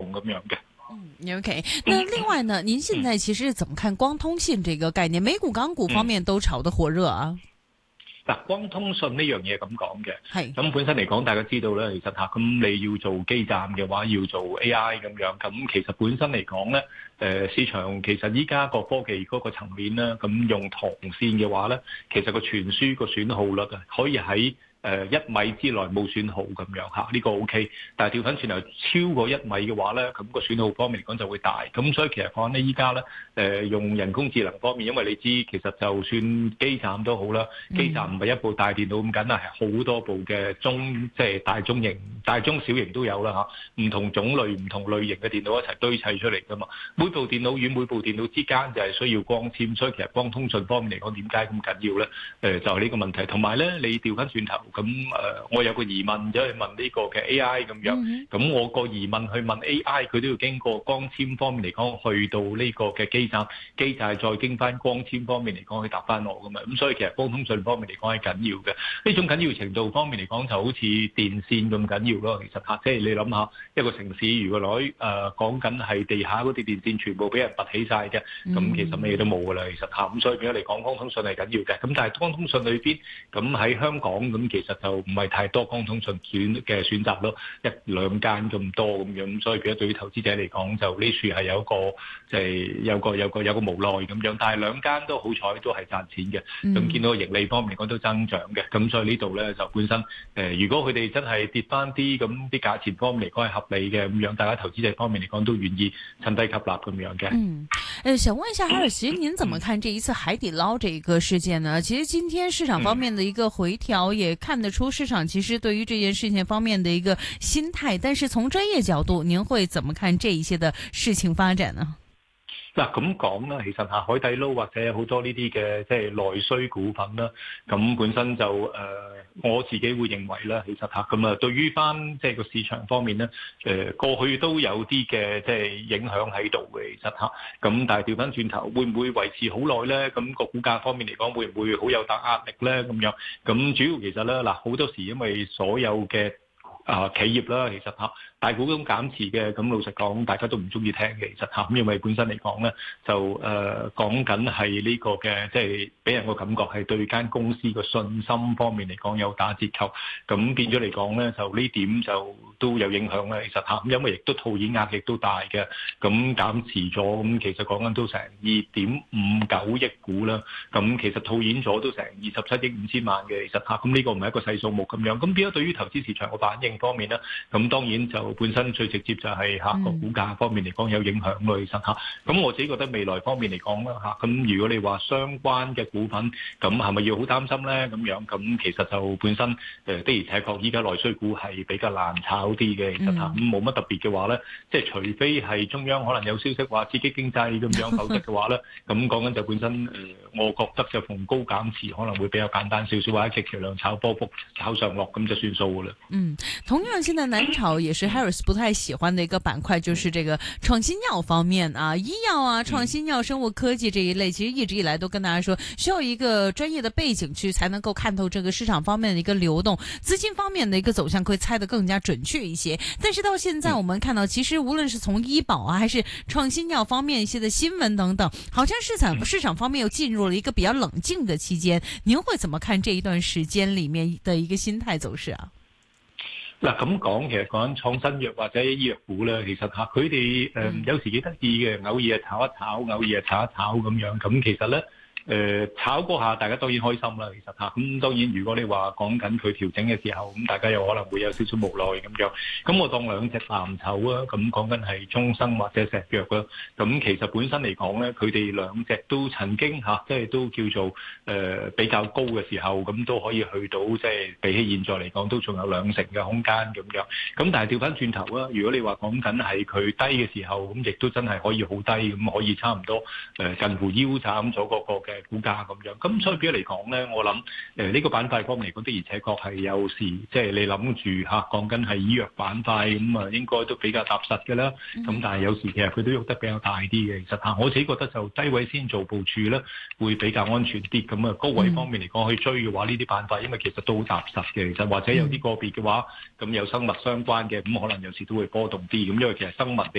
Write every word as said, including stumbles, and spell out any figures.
咁樣嘅。 嗯 ，OK。那另外呢，您現在其實怎麼看光通信這個概念？美股、港股方面都炒得火熱啊。 嗱，光通訊呢樣嘢咁講嘅， 係咁本身嚟講，大家知道咧，其實嚇咁你要做基站嘅話，要做 A I 咁樣，咁其實本身嚟講咧，誒市場其實依家個科技嗰個層面咧，咁用銅線嘅話咧，其實個傳輸個損耗率啊，可以喺誒一米之內冇損耗咁樣嚇，呢個 O K。但係調翻轉頭超過一米嘅話咧，咁個損耗方面嚟講就會大。咁所以其實講咧，依家咧誒用人工智能方面，因為你知其實就算基站都好啦，基站唔係一部大電腦咁簡單，係好多部嘅中即係大中型、大中小型都有啦嚇，唔同種類、唔同類型嘅電腦一齊堆砌出嚟噶嘛。每部電腦與每部電腦之間就係需要光纖，所以其實光通訊方面嚟講點解咁緊要咧？誒就係呢個問題。同埋咧，你調翻轉頭。咁誒、呃，我有個疑問，走去問呢個嘅 A I 咁樣。咁、mm-hmm. 我個疑問去問 A I，佢都要經過光纖方面嚟講，去到呢個嘅基站，基站再經翻光纖方面嚟講，去答翻我噶嘛。咁所以其實光通訊方面嚟講係緊要嘅。呢種緊要程度方面嚟講，就好似電線咁緊要咯。其實嚇，即係你諗下一個城市，如果攞誒講緊係地下嗰啲電線全部俾人拔起晒嘅，咁、mm-hmm. 其實咩都冇噶啦。其實嚇，咁所以變咗嚟講，光通訊係緊要嘅。咁但係光通訊裏邊，咁喺香港咁其實就唔係太多光通訊選嘅選擇咯，一兩間咁多咁樣，所以變咗對於投資者嚟講，就呢處係有一個即係有個有個有個無奈咁樣。但係兩間都好彩都係賺錢嘅，咁、嗯、見到盈利方面嚟講都增長嘅，咁所以呢度咧就本身誒、呃，如果佢哋真係跌翻啲，咁啲價錢方面嚟講係合理嘅咁樣，大家投資者方面嚟講都願意趁低吸納咁樣嘅。 嗯，誒，想問一下哈爾其實您怎麼看這一次海底撈這一個事件呢？其實今天市場方面的一個回調，也看得出市場其實對於這件事情方面的一個心態，但是從專業角度，您會怎麼看這一些的事情發展呢？ 嗱咁講啦，其實嚇海底撈或者好多呢啲嘅即係內需股份啦，咁本身就誒、呃、我自己會認為啦，其實嚇咁啊，對於翻即係個市場方面咧，誒、呃、過去都有啲嘅即係影響喺度嘅，其實嚇咁，但係調翻轉頭會唔會維持好耐咧？咁、個股價方面嚟講，會唔會好有大壓力咧？咁樣咁主要其實咧嗱，好多時因為所有嘅啊、呃、企業啦，其實嚇。大股東減持嘅，咁老實講，大家都唔中意聽嘅，其實嚇，因為本身嚟講咧，就誒講緊係呢個嘅，即係俾人個感覺係對間公司個信心方面嚟講有打折扣，咁變咗嚟講咧，就呢點就都有影響咧，其實嚇，咁因為亦都套現壓力都大嘅，咁減持咗，咁其實講緊都成二點五九億股啦，咁其實套現咗都成二十七億五千萬嘅，其實嚇，咁呢個唔係一個細數目咁樣，咁變咗對於投資市場個反應方面咧，咁當然就本身最直接就係嚇個股價方面嚟講有影響咯，其實嚇。咁我自己覺得未來方面嚟講啦嚇，咁如果你話相關嘅股份，咁係咪要好擔心咧？咁樣咁其實就本身誒的而且確依家內需股係比較難炒啲嘅，其實嚇。咁冇乜特別嘅話咧，即係除非係中央可能有消息話刺激經濟咁樣，否則嘅話咧，咁講緊就本身誒，我覺得就逢高減持可能會比較簡單少少，或者極其量炒波幅炒上落咁就算數噶啦。 嗯，同樣現在難炒也是 Harris 不太喜歡的一個板塊，就是這個創新藥方面啊，醫藥啊、創新藥、生物科技這一類，其實一直以來都跟大家說，需要一個專業的背景去才能夠看透這個市場方面的一個流動，資金方面的一個走向，可以猜得更加準確一些。但是到現在我們看到，其實無論是從醫保啊，還是創新藥方面一些的新聞等等，好像市場市場方面又進入了一個比較冷靜的期間。您會怎麼看這一段時間裏面的一個心態走勢啊？ 嗱咁講，其實講緊創新藥或者醫藥股咧，其實嚇佢哋誒有時幾得意嘅，偶爾係炒一炒，偶爾係炒一炒咁樣。咁其實咧。誒、呃、炒嗰下，大家當然開心啦。其實嚇，咁、嗯、當然如果你話講緊佢調整嘅時候，咁大家又可能會有少少無奈咁樣。咁我當兩隻藍籌啊，咁講緊係中生或者石藥啦。咁其實本身嚟講咧，佢哋兩隻都曾經嚇，即係都叫做誒、呃、比較高嘅時候，咁都可以去到即係比起現在嚟講，都仲有兩成嘅空間咁樣。咁但係調翻轉頭啊，如果你話講緊係佢低嘅時候，咁亦都真係可以好低，咁可以差唔多誒、呃、近乎腰斬咗嗰個嘅股價咁樣，咁所以比較嚟講咧，我諗誒呢個板塊方面嚟講，的而且確係有時即係你諗住嚇講緊係醫藥板塊咁啊，應該都比較踏實嘅啦。咁、嗯、但係有時其實佢都喐得比較大啲嘅。其實嚇我自己覺得就低位先做部署咧，會比較安全啲。咁啊高位方面嚟講去追嘅話，呢啲板塊因為其實都好踏實嘅。其實或者有啲個別嘅話，咁有生物相關嘅，咁可能有時都會波動啲。咁因為其實生物